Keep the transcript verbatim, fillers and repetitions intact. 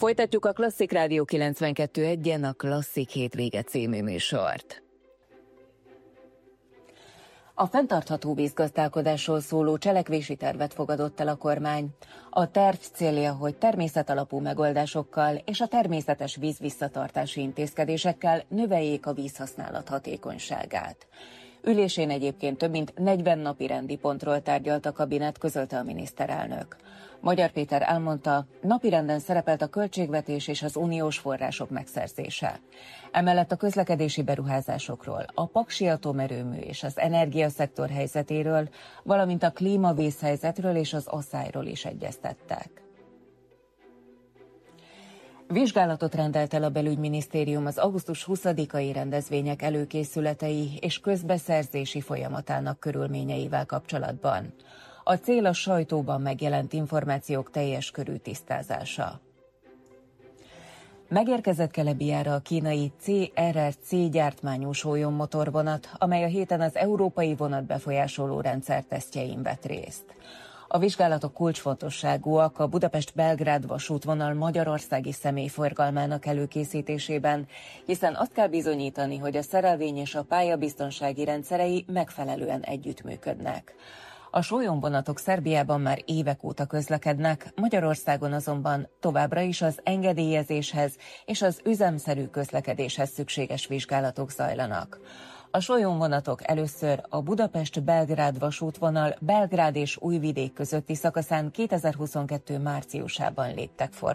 Folytatjuk a Klasszik Rádió kilencvenkettő egyen a Klasszik hétvége című műsort. A fenntartható vízgazdálkodásról szóló cselekvési tervet fogadott el a kormány. A terv célja, hogy természetalapú megoldásokkal és a természetes vízvisszatartási intézkedésekkel növeljék a vízhasználat hatékonyságát. Ülésén egyébként több mint negyven napi rendi pontról tárgyalt a kabinet, közölte a miniszterelnök. Magyar Péter elmondta, napirenden szerepelt a költségvetés és az uniós források megszerzése. Emellett a közlekedési beruházásokról, a paksi atomerőmű és az energiaszektor helyzetéről, valamint a klímavészhelyzetről és az asszályról is egyeztettek. Vizsgálatot rendelt el a belügyminisztérium az augusztus huszadikai rendezvények előkészületei és közbeszerzési folyamatának körülményeivel kapcsolatban. A cél a sajtóban megjelent információk teljes körű tisztázása. Megérkezett Kelebiára a kínai cé er er cé gyártmányú sólyommotorvonat, amely a héten az európai vonatbefolyásoló rendszer tesztjein vett részt. A vizsgálatok kulcsfontosságúak a Budapest-Belgrád vasútvonal magyarországi személyforgalmának előkészítésében, hiszen azt kell bizonyítani, hogy a szerelvény és a pályabiztonsági rendszerei megfelelően együttműködnek. A sólyomvonatok Szerbiában már évek óta közlekednek, Magyarországon azonban továbbra is az engedélyezéshez és az üzemszerű közlekedéshez szükséges vizsgálatok zajlanak. A sólyomvonatok először a Budapest-Belgrád vasútvonal Belgrád és Újvidék közötti szakaszán kétezer-huszonkettő márciusában léptek forgalomba.